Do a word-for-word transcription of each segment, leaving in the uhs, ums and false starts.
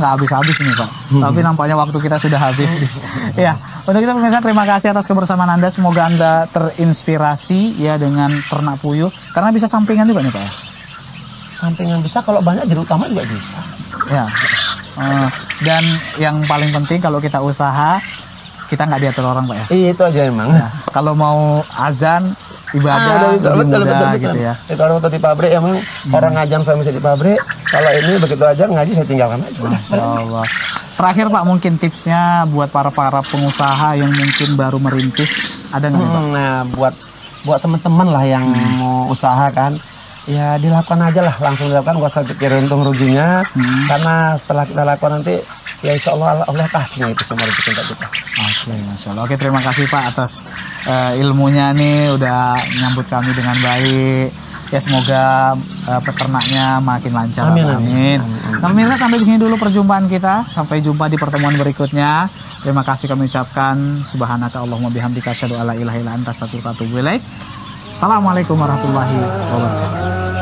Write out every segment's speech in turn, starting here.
nggak habis-habis ini Pak. Tapi nampaknya waktu kita sudah habis. Ya, untuk kita pemirsa terima kasih atas kebersamaan Anda. Semoga Anda terinspirasi ya dengan ternak puyuh. Karena bisa sampingan juga nih Pak ya. Sampingan bisa, kalau banyak jadi utama juga bisa. Ya. Uh, dan yang paling penting kalau kita usaha, kita nggak diatur orang Pak ya. Iya, itu aja emang. Ya, kalau mau azan ibadah ah, bisa, lebih betul, mudah betul, betul, gitu ya. Itu kalau waktu di pabrik emang hmm. orang ngajar saya bisa di pabrik. Kalau ini begitu ajar ngaji saya tinggalkan aja. Masya Allah. Terakhir Pak, mungkin tipsnya buat para para pengusaha yang mungkin baru merintis ada nggak hmm, Pak? Nah buat buat teman-teman lah yang hmm. mau usaha kan, ya dilakukan aja lah, langsung dilakukan, gak usah pikir untung ruginya. Hmm. Karena setelah kita lakukan nanti ya insya Allah Allah kasih itu semua rezeki kita. Oke, Masya Allah. Oke, terima kasih Pak atas uh, ilmunya nih, udah nyambut kami dengan baik. Ya semoga uh, peternaknya makin lancar. Amin. Amin. Nah, pemirsa, sampai di sini dulu perjumpaan kita. Sampai jumpa di pertemuan berikutnya. Terima kasih kami ucapkan. Subhanaka Allahumma bihamdika asyhadu alla ilaha illa anta astaghfiruka wa atubu ilaik. Assalamualaikum warahmatullahi wabarakatuh.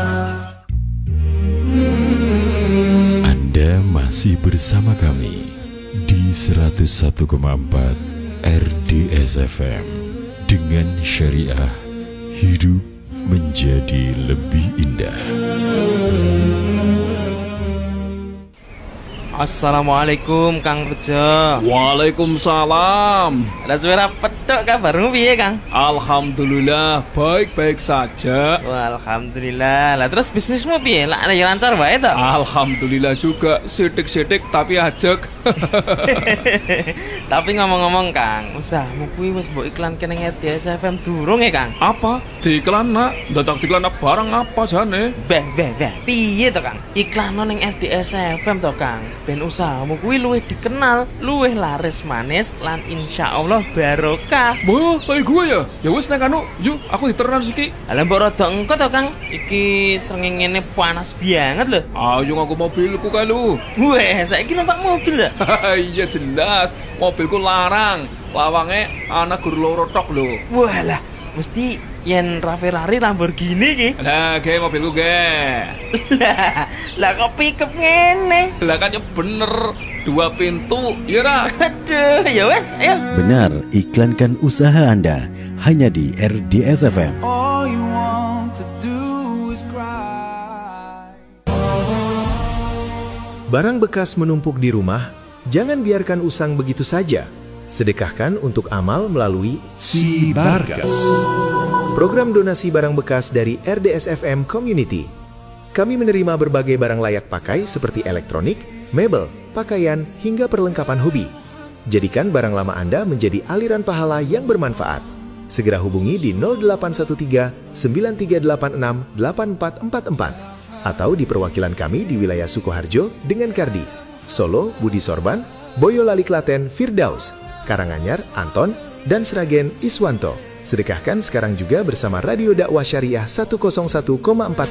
Anda masih bersama kami di seratus satu koma empat R D S F M dengan syariah hidup menjadi lebih indah. Assalamualaikum Kang Bejo. Waalaikumsalam. Ada suara pedok kabarmu piye Kang? Alhamdulillah baik-baik saja. Wah, alhamdulillah. Lah terus bisnismu piye? Lah ada lancar wae to? Alhamdulillah juga, sidik-sidik tapi ajek. Tapi ngomong-ngomong Kang, usahamu kuwi wis mbok iklanke ning R D S F M durung ya Kang? Apa? Diiklan nak? Dadak diiklan barang apa jane? Beh, beh, beh. Piye to Kang? Iklan ning R D S F M to Kang. Ben usahamu kuwi luwih dikenal, luwih laris manis lan insyaallah barokah. Boh, kayak gue ya. Ya wis nek anu, yuk aku diternan iki. Lah mbok rada engko to Kang. Iki srengenge panas banget lho. Ayo ngaku mobilku kae lu. Weh, saiki numpak mobil lho. Iya jelas, mobilku larang. Lawange ana gur loro tok lho. Walah, mesti yen Ferrari Lamborghini ki. Lah, ge mobilku ge. Lah, lah kok pickup ngene? Lah kan ya bener, dua pintu, ya ra? Aduh, ya wes, ayo. Benar, iklankan usaha Anda hanya di R D S F M. All you want to do is cry. Barang bekas menumpuk di rumah, jangan biarkan usang begitu saja. Sedekahkan untuk amal melalui Si Barkas, program donasi barang bekas dari R D S F M Community. Kami menerima berbagai barang layak pakai seperti elektronik, mebel, pakaian, hingga perlengkapan hobi. Jadikan barang lama Anda menjadi aliran pahala yang bermanfaat. Segera hubungi di nol delapan satu tiga sembilan tiga delapan enam delapan empat empat empat atau di perwakilan kami di wilayah Sukoharjo dengan Kardi, Solo, Budi Sorban, Boyolali Klaten, Firdaus, Karanganyar, Anton, dan Sragen, Iswanto. Sedekahkan sekarang juga bersama Radio Dakwah Syariah seratus satu koma empat